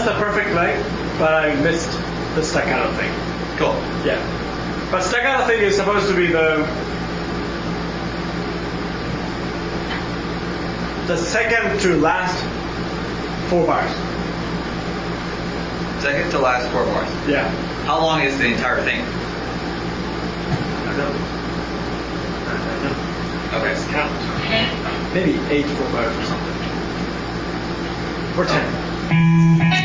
the perfect length, but I missed the staccato thing. Cool. Yeah. But staccato thing is supposed to be the second to last 4 bars. Second to last 4 bars. Yeah. How long is the entire thing? I don't know. Okay. Let's count. Maybe 8 4 bars or something. Or 10.